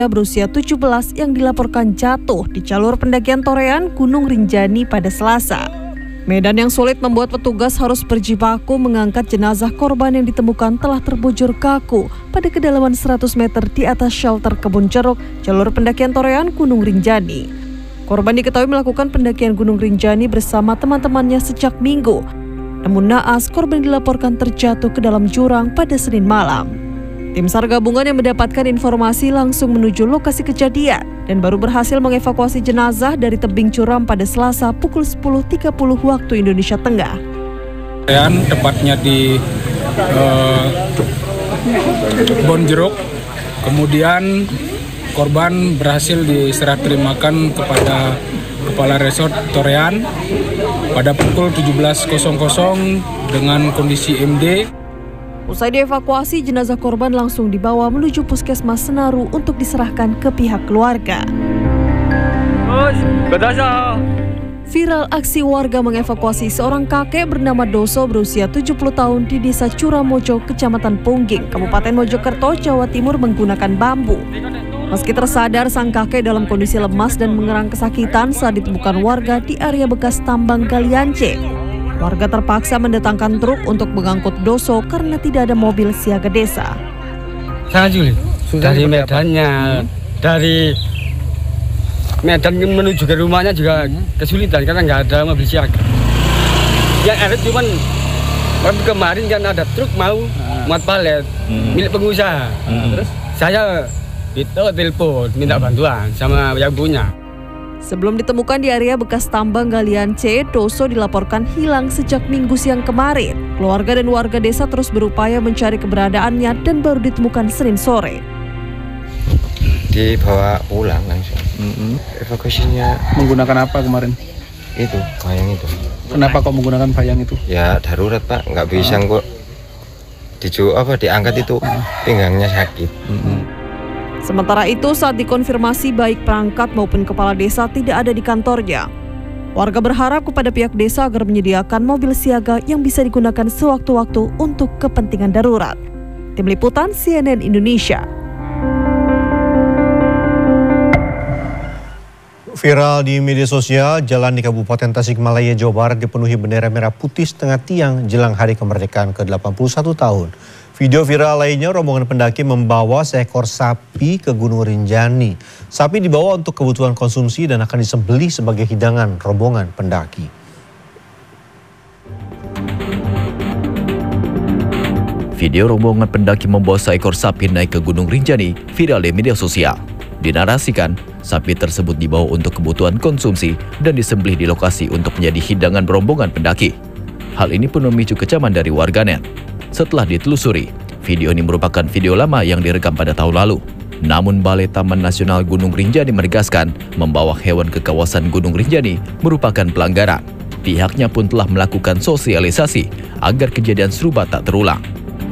berusia 17 yang dilaporkan jatuh di jalur pendakian Torean Gunung Rinjani pada Selasa. Medan yang sulit membuat petugas harus berjibaku mengangkat jenazah korban yang ditemukan telah terbujur kaku pada kedalaman 100 meter di atas shelter kebun jeruk jalur pendakian Torean Gunung Rinjani. Korban diketahui melakukan pendakian Gunung Rinjani bersama teman-temannya sejak Minggu. Namun naas korban dilaporkan terjatuh ke dalam jurang pada Senin malam. Tim SAR gabungan yang mendapatkan informasi langsung menuju lokasi kejadian dan baru berhasil mengevakuasi jenazah dari tebing curam pada Selasa pukul 10.30 waktu Indonesia Tengah. Tepatnya di Kebon Jeruk, kemudian korban berhasil diserah terimakan kepada Kepala Resort Torean pada pukul 17.00 dengan kondisi MD. Usai dievakuasi, jenazah korban langsung dibawa menuju Puskesmas Senaru untuk diserahkan ke pihak keluarga. Viral aksi warga mengevakuasi seorang kakek bernama Doso berusia 70 tahun di Desa Curamojo, Kecamatan Pungging, Kabupaten Mojokerto, Jawa Timur menggunakan bambu. Meski tersadar, sang kakek dalam kondisi lemas dan mengerang kesakitan saat ditemukan warga di area bekas tambang galian C. Warga terpaksa mendatangkan truk untuk mengangkut Doso karena tidak ada mobil siaga desa. Sangat sulit. Dari medannya, dari Medan menuju ke rumahnya juga kesulitan karena nggak ada mobil siaga. Yang ada cuman kemarin kan ada truk mau muat palet milik pengusaha. Terus saya telepon minta bantuan sama yang punya. Sebelum ditemukan di area bekas tambang galian C, Doso dilaporkan hilang sejak Minggu siang kemarin. Keluarga dan warga desa terus berupaya mencari keberadaannya dan baru ditemukan Senin sore. Dibawa pulang langsung. Evakuasinya Menggunakan apa kemarin? itu, bayang itu. Kenapa kok menggunakan bayang itu? Ya darurat Pak, nggak bisa kok diangkat itu, pinggangnya sakit. Sementara itu, saat dikonfirmasi baik perangkat maupun kepala desa tidak ada di kantornya. Warga berharap kepada pihak desa agar menyediakan mobil siaga yang bisa digunakan sewaktu-waktu untuk kepentingan darurat. Tim Liputan CNN Indonesia. Viral di media sosial, jalan di Kabupaten Tasikmalaya, Jawa Barat dipenuhi bendera merah putih setengah tiang jelang Hari Kemerdekaan ke-81 tahun. Video viral lainnya, rombongan pendaki membawa seekor sapi ke Gunung Rinjani. Sapi dibawa untuk kebutuhan konsumsi dan akan disembelih sebagai hidangan rombongan pendaki. Video rombongan pendaki membawa seekor sapi naik ke Gunung Rinjani viral di media sosial. Dinarasikan, sapi tersebut dibawa untuk kebutuhan konsumsi dan disembelih di lokasi untuk menjadi hidangan rombongan pendaki. Hal ini pun memicu kecaman dari warganet. Setelah ditelusuri, video ini merupakan video lama yang direkam pada tahun lalu. Namun Balai Taman Nasional Gunung Rinjani menegaskan membawa hewan ke kawasan Gunung Rinjani merupakan pelanggaran. Pihaknya pun telah melakukan sosialisasi agar kejadian serupa tak terulang.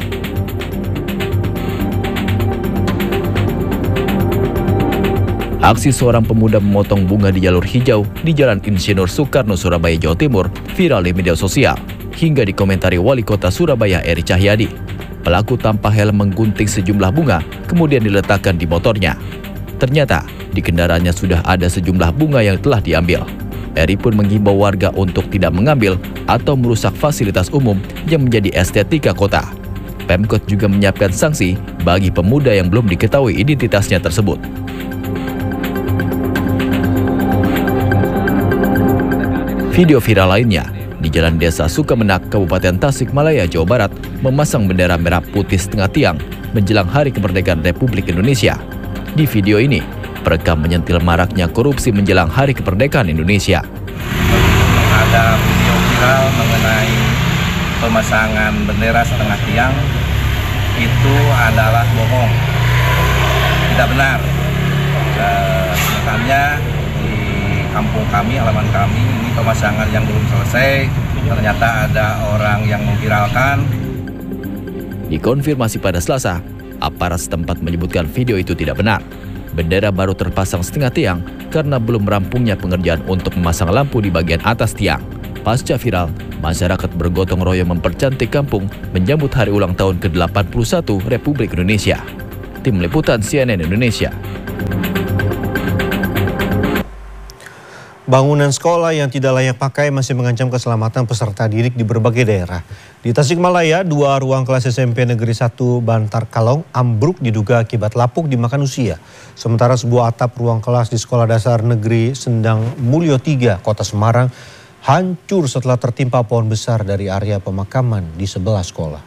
Aksi seorang pemuda memotong bunga di jalur hijau di Jalan Insinyur Soekarno, Surabaya, Jawa Timur viral di media sosial. Hingga dikomentari Wali Kota Surabaya Eri Cahyadi. Pelaku tanpa helm menggunting sejumlah bunga, kemudian diletakkan di motornya. Ternyata, di kendaraannya sudah ada sejumlah bunga yang telah diambil. Eri pun menghimbau warga untuk tidak mengambil atau merusak fasilitas umum yang menjadi estetika kota. Pemkot juga menyiapkan sanksi bagi pemuda yang belum diketahui identitasnya tersebut. Video viral lainnya, di Jalan Desa Sukamenak, Kabupaten Tasikmalaya, Jawa Barat, memasang bendera merah putih setengah tiang menjelang Hari Kemerdekaan Republik Indonesia. Di video ini, perekam menyentil maraknya korupsi menjelang Hari Kemerdekaan Indonesia. Ada video viral mengenai pemasangan bendera setengah tiang, itu adalah bohong, tidak benar. Sebenarnya di kampung kami, halaman kami, ini pemasangan yang belum selesai. Ternyata ada orang yang memviralkan. Dikonfirmasi pada Selasa, aparat setempat menyebutkan video itu tidak benar. Bendera baru terpasang setengah tiang karena belum rampungnya pengerjaan untuk memasang lampu di bagian atas tiang. Pasca viral, masyarakat bergotong royong mempercantik kampung menyambut hari ulang tahun ke-81 Republik Indonesia. Tim Liputan CNN Indonesia. Bangunan sekolah yang tidak layak pakai masih mengancam keselamatan peserta didik di berbagai daerah. Di Tasikmalaya, 2 ruang kelas SMP Negeri 1 Bantar Kalong ambruk diduga akibat lapuk dimakan usia. Sementara sebuah atap ruang kelas di Sekolah Dasar Negeri Sendang Mulyo 3, Kota Semarang, hancur setelah tertimpa pohon besar dari area pemakaman di sebelah sekolah.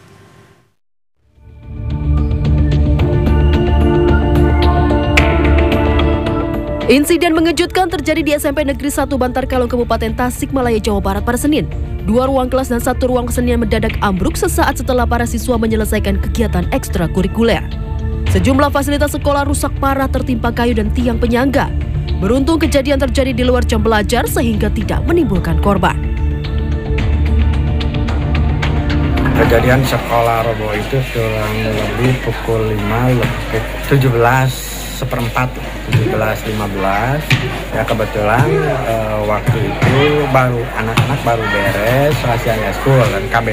Insiden mengejutkan terjadi di SMP Negeri 1 Bantar Kalong, Kabupaten Tasikmalaya, Jawa Barat pada Senin. 2 ruang kelas dan 1 ruang kesenian mendadak ambruk sesaat setelah para siswa menyelesaikan kegiatan ekstrakurikuler. Sejumlah fasilitas sekolah rusak parah tertimpa kayu dan tiang penyangga. Beruntung kejadian terjadi di luar jam belajar sehingga tidak menimbulkan korban. Kejadian sekolah roboh itu kurang lebih pukul 17:15 ya, kebetulan waktu itu anak-anak baru beres latihan eskul dan KB,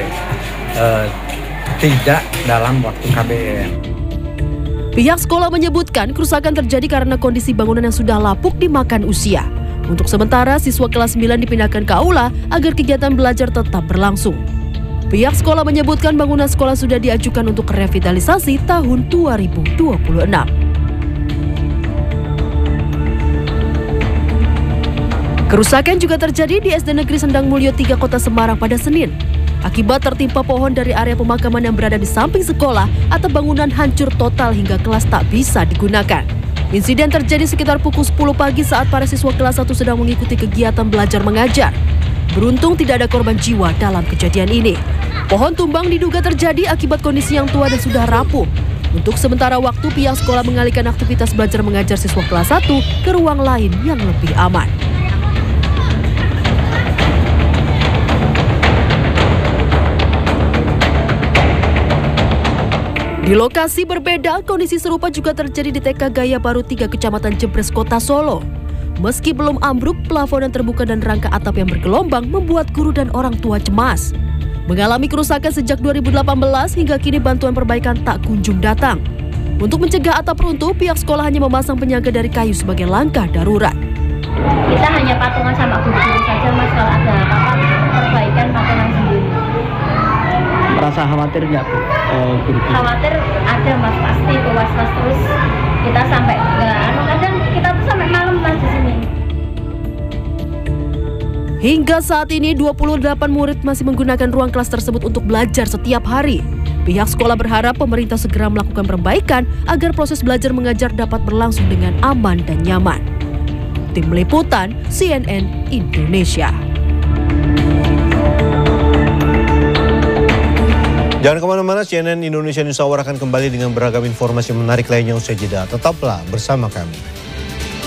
tidak dalam waktu KBM. Pihak sekolah menyebutkan kerusakan terjadi karena kondisi bangunan yang sudah lapuk dimakan usia. Untuk sementara siswa kelas 9 dipindahkan ke aula agar kegiatan belajar tetap berlangsung. Pihak sekolah menyebutkan bangunan sekolah sudah diajukan untuk revitalisasi tahun 2026. Kerusakan juga terjadi di SD Negeri Sendang Mulyo 3, Kota Semarang pada Senin. Akibat tertimpa pohon dari area pemakaman yang berada di samping sekolah, atap bangunan hancur total hingga kelas tak bisa digunakan. Insiden terjadi sekitar pukul 10 pagi saat para siswa kelas 1 sedang mengikuti kegiatan belajar mengajar. Beruntung tidak ada korban jiwa dalam kejadian ini. Pohon tumbang diduga terjadi akibat kondisi yang tua dan sudah rapuh. Untuk sementara waktu, pihak sekolah mengalihkan aktivitas belajar mengajar siswa kelas 1 ke ruang lain yang lebih aman. Di lokasi berbeda, kondisi serupa juga terjadi di TK Gaya Baru 3, Kecamatan Jebres, Kota Solo. Meski belum ambruk, plafon yang terbuka dan rangka atap yang bergelombang membuat guru dan orang tua cemas. Mengalami kerusakan sejak 2018 hingga kini bantuan perbaikan tak kunjung datang. Untuk mencegah atap runtuh, pihak sekolah hanya memasang penyangga dari kayu sebagai langkah darurat. Kita hanya patungan sama guru-guru saja, Mas, kalau ada apa-apa perbaikan patungan sendiri. Merasa khawatir nggak, Bu? Khawatir ada, Mas, pasti was-was terus. Kita sampai kadang kita tuh sampai malam, Mas, di sini. Hingga saat ini 28 murid masih menggunakan ruang kelas tersebut untuk belajar setiap hari. Pihak sekolah berharap pemerintah segera melakukan perbaikan agar proses belajar mengajar dapat berlangsung dengan aman dan nyaman. Tim Liputan CNN Indonesia. Jangan kemana-mana, CNN Indonesia News Hour akan kembali dengan beragam informasi menarik lainnya usai jeda. Tetaplah bersama kami.